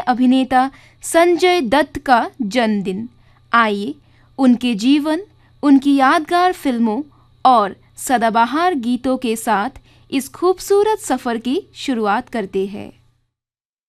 अभिनेता संजय दत्त का जन्मदिन। आइए उनके जीवन, उनकी यादगार फिल्मों और सदाबहार गीतों के साथ इस खूबसूरत सफर की शुरुआत करते हैं।